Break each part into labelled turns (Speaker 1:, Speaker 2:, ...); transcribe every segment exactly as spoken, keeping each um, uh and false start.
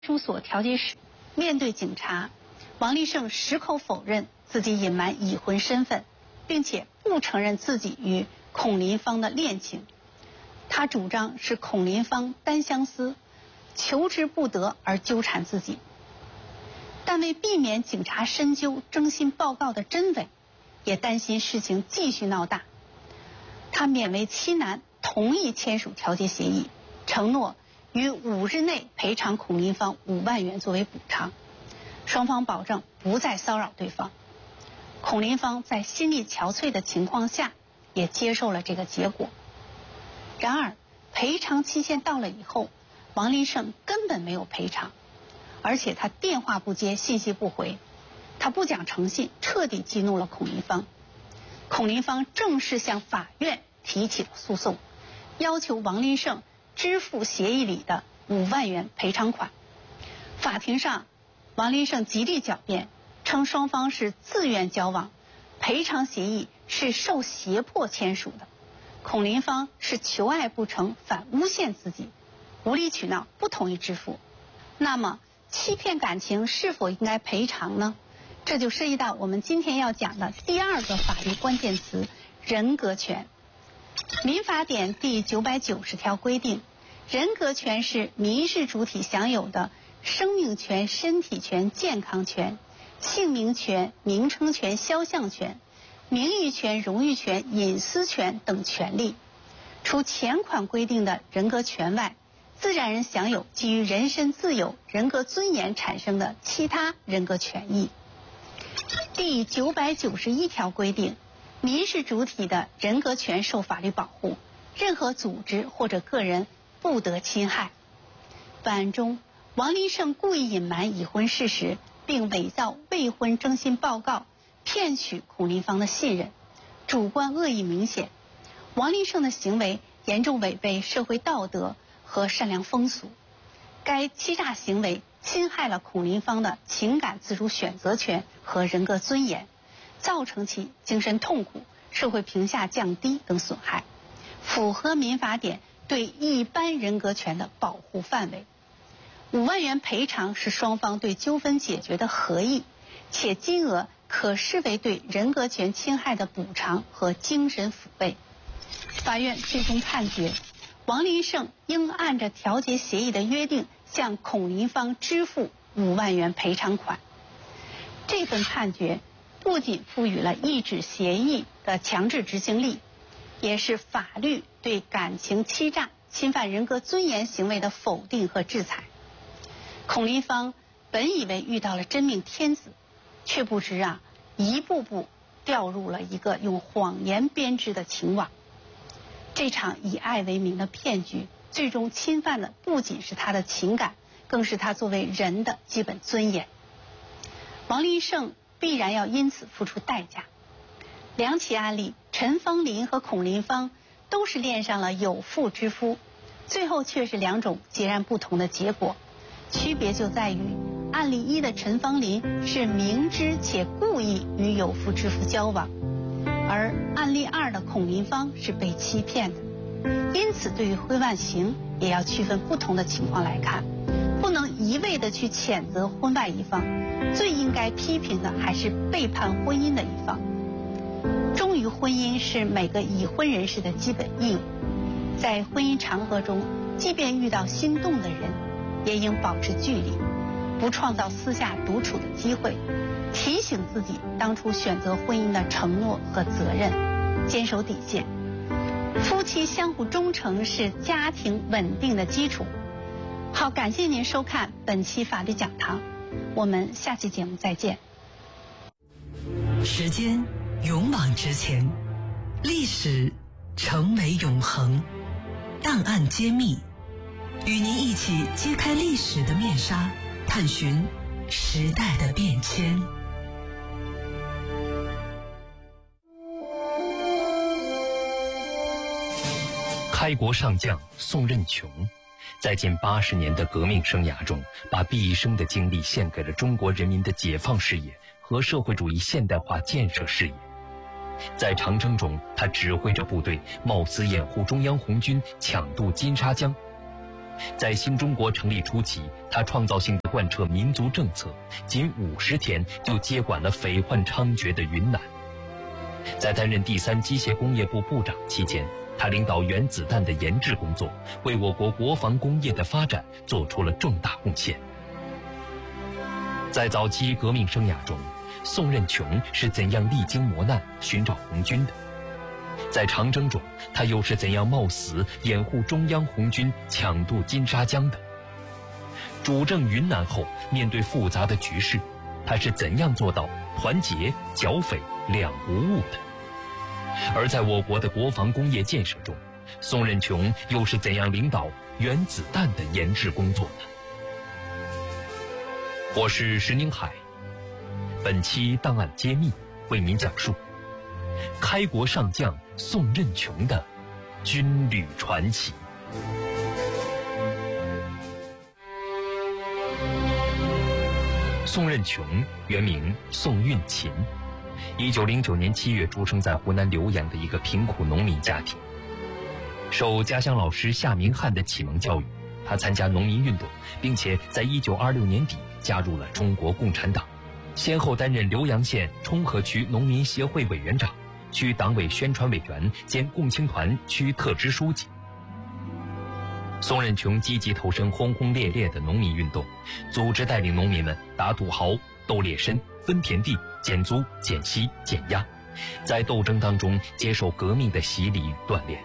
Speaker 1: 出所调解室，面对警察，王立胜矢口否认自己隐瞒已婚身份，并且不承认自己与孔林芳的恋情。他主张是孔林芳单相思，求之不得而纠缠自己。但为避免警察深究征信报告的真伪，也担心事情继续闹大，他勉为其难同意签署调解协议，承诺于五日内赔偿孔林芳五万元作为补偿，双方保证不再骚扰对方。孔林芳在心力憔悴的情况下，也接受了这个结果。然而，赔偿期限到了以后，王立胜根本没有赔偿，而且他电话不接，信息不回，他不讲诚信，彻底激怒了孔林芳。孔林芳正式向法院提起了诉讼，要求王立胜支付协议里的五万元赔偿款。法庭上，王立胜极力狡辩，称双方是自愿交往，赔偿协议是受胁迫签署的，孔林芳是求爱不成，反诬陷自己，无理取闹，不同意支付。那么，欺骗感情是否应该赔偿呢？这就涉及到我们今天要讲的第二个法律关键词——人格权。民法典第九百九十条规定，人格权是民事主体享有的生命权、身体权、健康权、姓名权、名称权、肖像权、名誉权、荣誉权、隐私权等权利。除前款规定的人格权外，自然人享有基于人身自由、人格尊严产生的其他人格权益。第九百九十一条规定，民事主体的人格权受法律保护，任何组织或者个人不得侵害。本案中，王立胜故意隐瞒已婚事实，并伪造未婚征信报告，骗取孔林芳的信任，主观恶意明显。王立胜的行为严重违背社会道德和善良风俗，该欺诈行为侵害了孔林芳的情感自主选择权和人格尊严，造成其精神痛苦、社会评价降低等损害，符合民法典对一般人格权的保护范围。五万元赔偿是双方对纠纷解决的合意，且金额可视为对人格权侵害的补偿和精神抚慰。法院最终判决，王立胜应按照调解协议的约定向孔林芳支付五万元赔偿款。这份判决不仅赋予了一纸协议的强制执行力，也是法律对感情欺诈、侵犯人格尊严行为的否定和制裁。孔林芳本以为遇到了真命天子，却不知啊，一步步掉入了一个用谎言编织的情网。这场以爱为名的骗局，最终侵犯的不仅是他的情感，更是他作为人的基本尊严。王立胜必然要因此付出代价。两起案例，陈芳林和孔林芳都是恋上了有妇之夫，最后却是两种截然不同的结果。区别就在于，案例一的陈芳林是明知且故意与有妇之夫交往，而案例二的孔林芳是被欺骗的。因此，对于婚外情也要区分不同的情况来看，不能一味的去谴责婚外一方，最应该批评的还是背叛婚姻的一方。忠于婚姻是每个已婚人士的基本义务，在婚姻长河中，即便遇到心动的人，也应保持距离，不创造私下独处的机会，提醒自己当初选择婚姻的承诺和责任，坚守底线。夫妻相互忠诚是家庭稳定的基础。好，感谢您收看本期法律讲堂，我们下期节目再见。
Speaker 2: 时间勇往直前，历史成为永恒，档案揭秘，与您一起揭开历史的面纱，探寻时代的变迁。
Speaker 3: 开国上将宋任穷，在近八十年的革命生涯中，把毕生的精力献给了中国人民的解放事业和社会主义现代化建设事业。在长征中，他指挥着部队冒死掩护中央红军抢渡金沙江， 在新中国成立初期，他创造性的贯彻民族政策，仅五十天就接管了匪患猖獗的云南。在担任第三机械工业部部长期间，他领导原子弹的研制工作，为我国国防工业的发展做出了重大贡献。在早期革命生涯中，宋任穷是怎样历经磨难寻找红军的？在长征中，他又是怎样冒死掩护中央红军抢渡金沙江的？主政云南后，面对复杂的局势，他是怎样做到团结剿匪两不误的？而在我国的国防工业建设中，宋任穷又是怎样领导原子弹的研制工作的？我是石宁海，本期档案揭秘为您讲述开国上将宋任穷的军旅传奇。宋任穷原名宋运勤，一九零九年七月出生在湖南浏阳的一个贫苦农民家庭。受家乡老师夏明翰的启蒙教育，他参加农民运动，并且在一九二六年底加入了中国共产党，先后担任浏阳县冲河区农民协会委员长、区党委宣传委员兼共青团区特支书记。宋任穷积极投身轰轰烈烈的农民运动，组织带领农民们打土豪、斗劣绅、分田地、减租、减息、减压，在斗争当中接受革命的洗礼与锻炼。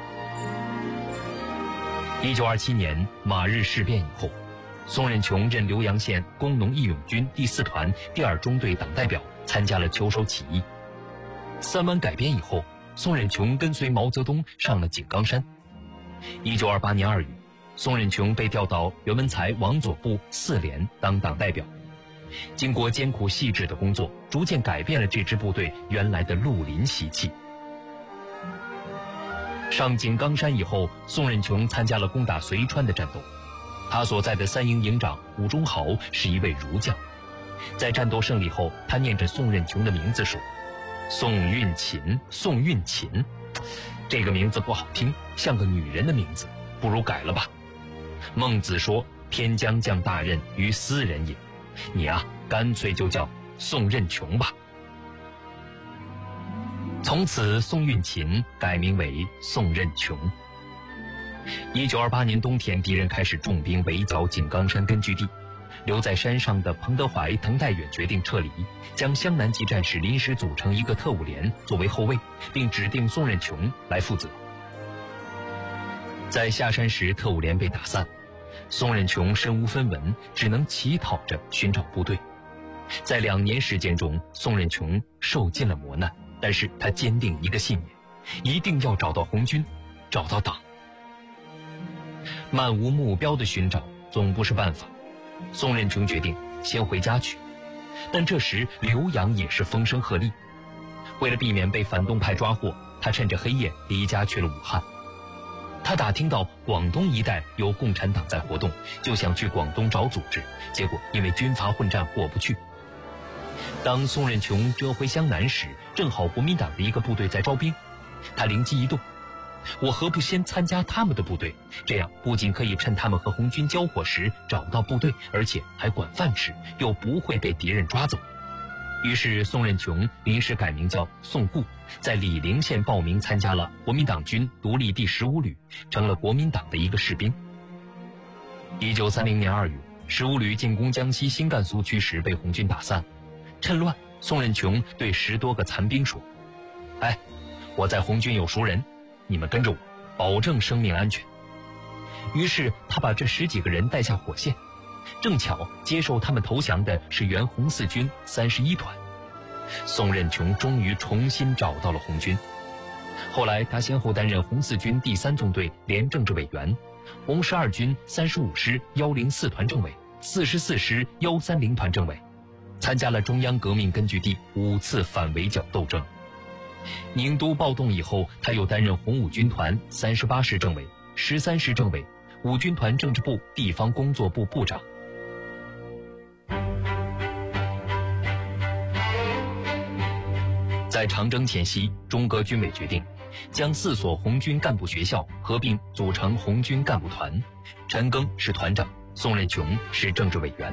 Speaker 3: 一九二七年马日事变以后，宋任穷任浏阳县工农义勇军第四团第二中队党代表，参加了秋收起义。三湾改编以后，宋任穷跟随毛泽东上了井冈山。一九二八年二月，宋任穷被调到袁文才王佐部四连当党代表。经过艰苦细致的工作，逐渐改变了这支部队原来的绿林习气。上井冈山以后，宋任穷参加了攻打遂川的战斗。他所在的三营营长武忠豪是一位儒将，在战斗胜利后，他念着宋任穷的名字说：“宋运勤，宋运勤，这个名字不好听，像个女人的名字，不如改了吧。孟子说：天将降大任于斯人也，你啊，干脆就叫宋任穷吧。”从此，宋运勤改名为宋任穷。一九二八年冬天，敌人开始重兵围剿井冈山根据地，留在山上的彭德怀、滕代远决定撤离，将湘南籍战士临时组成一个特务连作为后卫，并指定宋任穷来负责。在下山时，特务连被打散，宋任穷身无分文，只能乞讨着寻找部队。在两年时间中，宋任穷受尽了磨难，但是他坚定一个信念，一定要找到红军，找到党。漫无目标的寻找总不是办法，宋任穷决定先回家去。但这时浏阳也是风声鹤唳，为了避免被反动派抓获，他趁着黑夜离家去了武汉。他打听到广东一带有共产党在活动，就想去广东找组织，结果因为军阀混战过不去。当宋任穷折回湘南时，正好国民党的一个部队在招兵，他灵机一动，我何不先参加他们的部队，这样不仅可以趁他们和红军交火时找到部队，而且还管饭吃，又不会被敌人抓走。于是宋任穷临时改名叫宋固，在醴陵县报名参加了国民党军独立第十五旅，成了国民党的一个士兵。一九三零年二月，十五旅进攻江西新甘肃区时被红军打散，趁乱，宋任穷对十多个残兵说：“哎，我在红军有熟人，你们跟着我，保证生命安全。”于是他把这十几个人带下火线，正巧接受他们投降的是原红四军三十一团。宋任穷终于重新找到了红军。后来他先后担任红四军第三纵队连政治委员、红十二军三十五师幺零四团政委、四十四师幺三零团政委，参加了中央革命根据地五次反围剿斗争。宁都暴动以后，他又担任红五军团三十八师政委、十三师政委、五军团政治部地方工作部部长。在长征前夕，中革军委决定将四所红军干部学校合并组成红军干部团，陈赓是团长，宋任穷是政治委员。